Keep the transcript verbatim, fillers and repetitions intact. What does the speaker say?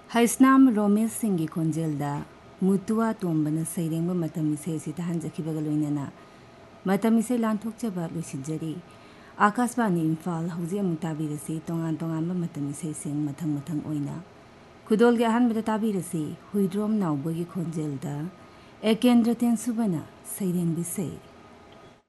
Haisnam Romesh Singhi Khonjelda Mutua Tombana Sairengba Matamise Sitahanjakibaga Loinana Matamise Lanthokjaba Lusinjari Akasbani Imphal Hauji Mutabirasi Tongan Tongamba Matamise Sing Mathang Mathang Oina Kudolge Ahanbada Tabirasi Huidrom Naubagi Khonjelda Ekendra Tensubana Saireng Bisay